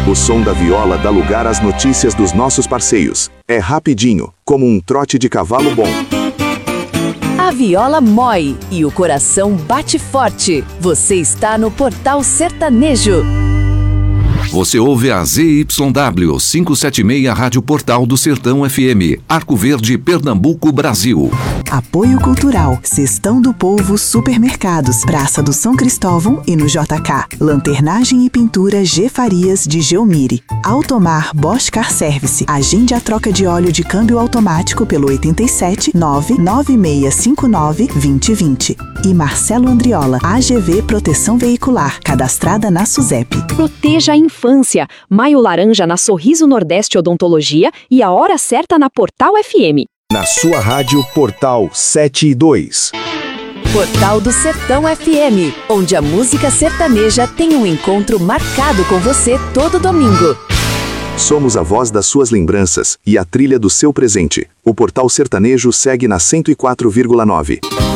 O som da viola dá lugar às notícias dos nossos parceiros. É rapidinho, como um trote de cavalo bom. A viola mói e o coração bate forte. Você está no Portal Sertanejo. Você ouve a ZYW 576 Rádio Portal do Sertão FM, Arco Verde, Pernambuco, Brasil. Apoio Cultural, Cestão do Povo Supermercados, Praça do São Cristóvão e no JK. Lanternagem e pintura G. Farias de Geomiri. Automar Bosch Car Service. Agende a troca de óleo de câmbio automático pelo 87 99659 2020. E Marcelo Andriola, AGV Proteção Veicular, cadastrada na SUSEP. Proteja a infância. Maio Laranja na Sorriso Nordeste Odontologia e a hora certa na Portal FM. Na sua rádio Portal 7 e 2. Portal do Sertão FM, onde a música sertaneja tem um encontro marcado com você todo domingo. Somos a voz das suas lembranças e a trilha do seu presente. O Portal Sertanejo segue na 104,9.